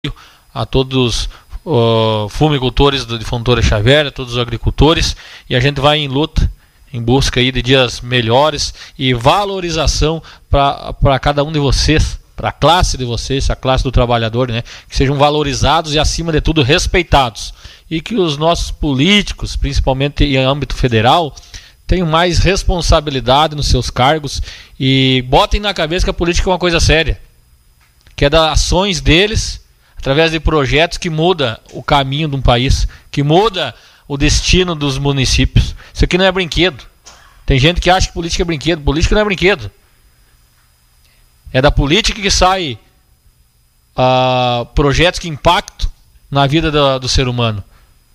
a todos os fumicultores de Fontoura Xavier, a todos os agricultores, e a gente vai em luta, em busca aí de dias melhores e valorização para cada um de vocês, para a classe de vocês, a classe do trabalhador, né? Que sejam valorizados e, acima de tudo, respeitados. E que os nossos políticos, principalmente em âmbito federal, tenham mais responsabilidade nos seus cargos e botem na cabeça que a política é uma coisa séria, que é das ações deles, através de projetos que muda o caminho de um país, que muda o destino dos municípios. Isso aqui não é brinquedo. Tem gente que acha que política é brinquedo. Política não é brinquedo. É da política que sai projetos que impactam na vida do ser humano.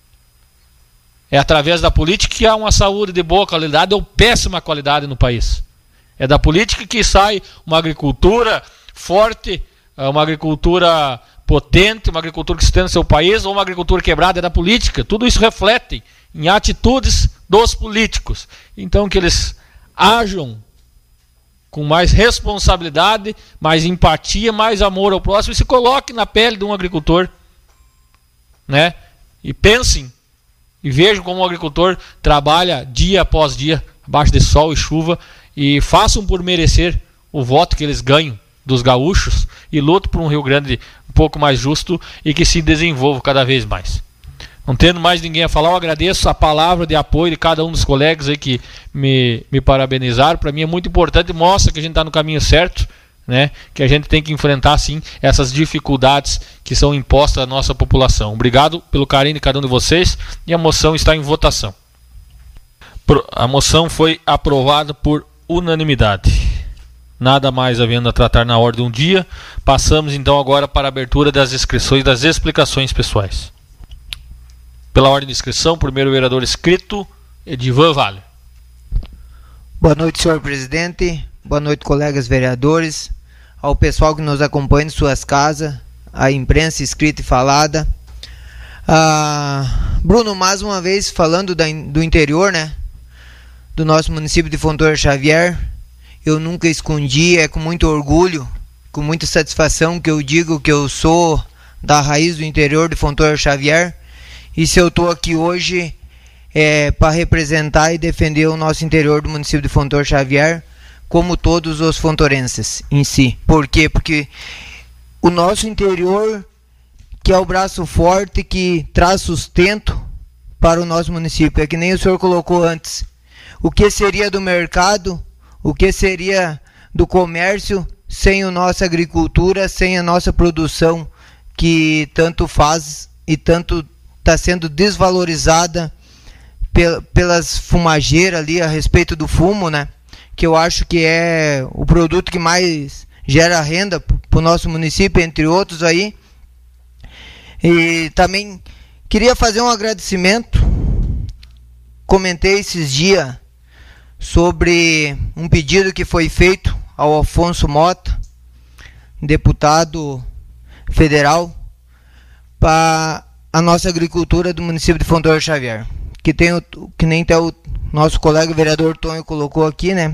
É através da política que há uma saúde de boa qualidade ou péssima qualidade no país. É da política que sai uma agricultura forte, uma agricultura potente, uma agricultura que sustenta seu país, ou uma agricultura quebrada. É da política. Tudo isso reflete em atitudes dos políticos. Então que eles ajam com mais responsabilidade, mais empatia, mais amor ao próximo, e se coloquem na pele de um agricultor, né? E pensem e vejam como o agricultor trabalha dia após dia, abaixo de sol e chuva, e façam por merecer o voto que eles ganham dos gaúchos e lutem por um Rio Grande um pouco mais justo e que se desenvolva cada vez mais. Não tendo mais ninguém a falar, eu agradeço a palavra de apoio de cada um dos colegas aí que me parabenizaram. Para mim é muito importante, mostra que a gente está no caminho certo, né? Que a gente tem que enfrentar sim essas dificuldades que são impostas à nossa população. Obrigado pelo carinho de cada um de vocês, e a moção está em votação. A moção foi aprovada por unanimidade. Nada mais havendo a tratar na ordem do dia, passamos então agora para a abertura das inscrições, das explicações pessoais. Pela ordem de inscrição, primeiro vereador inscrito, Edivan Vale. Boa noite, senhor presidente. Boa noite, colegas vereadores, ao pessoal que nos acompanha em suas casas, a imprensa escrita e falada. Bruno, mais uma vez falando do interior, né, do nosso município de Fontoura Xavier, eu nunca escondi, é com muito orgulho, com muita satisfação que eu digo que eu sou da raiz do interior de Fontoura Xavier, e se eu estou aqui hoje é para representar e defender o nosso interior do município de Fontoura Xavier, como todos os fontorenses em si. Por quê? Porque o nosso interior, que é o braço forte que traz sustento para o nosso município, é que nem o senhor colocou antes. O que seria do mercado, o que seria do comércio sem a nossa agricultura, sem a nossa produção, que tanto faz e tanto está sendo desvalorizada pelas fumageiras ali a respeito do fumo, né? Que eu acho que é o produto que mais gera renda para o nosso município, entre outros aí. E também queria fazer um agradecimento. Comentei esses dias sobre um pedido que foi feito ao Afonso Mota, deputado federal, para a nossa agricultura do município de Fontoura Xavier, que nem até o nosso colega vereador Tonho colocou aqui, né?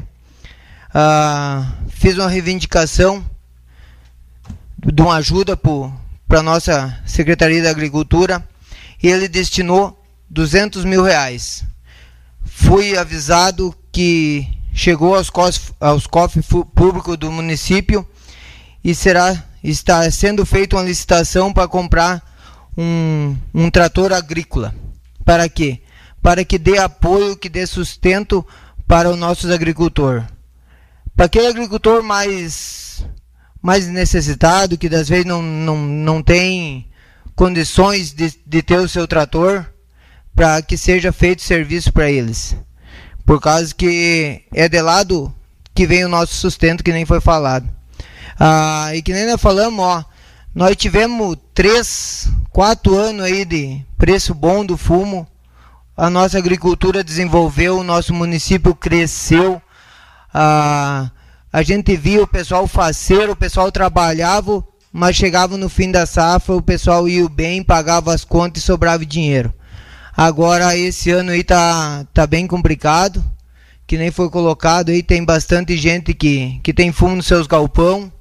Fiz uma reivindicação de uma ajuda para a nossa Secretaria da Agricultura, e ele destinou 200 mil reais. Fui avisado que chegou aos cofres públicos do município e está sendo feita uma licitação para comprar um trator agrícola. Para quê? Para que dê apoio, que dê sustento para os nossos agricultores. Para aquele agricultor mais necessitado, que às vezes não tem condições de ter o seu trator, para que seja feito serviço para eles. Por causa que é de lado que vem o nosso sustento, que nem foi falado. E que nem nós falamos, nós tivemos 4 anos aí de preço bom do fumo, a nossa agricultura desenvolveu, o nosso município cresceu, a gente via o pessoal faceiro, o pessoal trabalhava, mas chegava no fim da safra, o pessoal ia bem, pagava as contas e sobrava dinheiro. Agora esse ano aí tá bem complicado, que nem foi colocado aí, tem bastante gente que tem fumo nos seus galpão,